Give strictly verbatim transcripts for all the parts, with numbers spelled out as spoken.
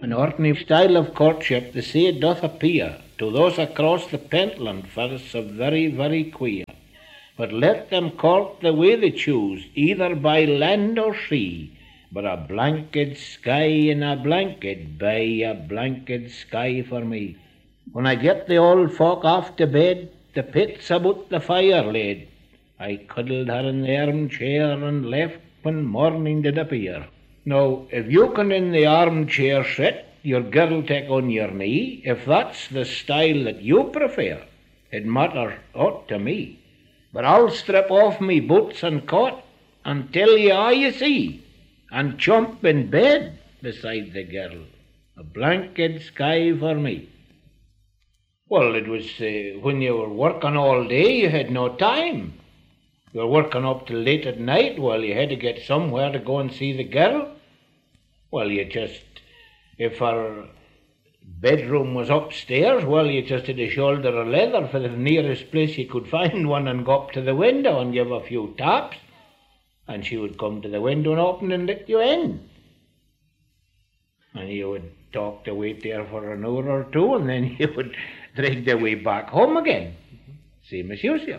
An ordinary style of courtship, the say doth appear to those across the pentland first of very, very queer. But let them court the way they choose, either by land or sea, but a blanket sky and a blanket bay, a blanket sky for me. When I get the old folk off to bed, the pit's about the fire laid. I cuddled her in the armchair and left when morning did appear. Now, if you can in the armchair sit, your girl take on your knee, if that's the style that you prefer, it matters aught to me. But I'll strip off me boots and coat and tell ye all you see, and chump in bed beside the girl. A blanket sky for me. Well, it was uh, when you were working all day, you had no time. You were working up till late at night. Well, you had to get somewhere to go and see the girl. Well, you just, if her bedroom was upstairs, well, you just had a shoulder of leather for the nearest place you could find one and go up to the window and give a few taps. And she would come to the window and open and let you in. And you would talk to wait there for an hour or two, and then you would drag the way back home again. Same as usual.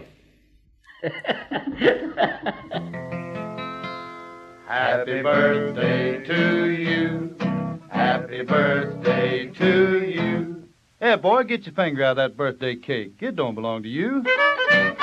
Happy birthday to you. Happy birthday to you. Hey, boy, get your finger out of that birthday cake. It don't belong to you.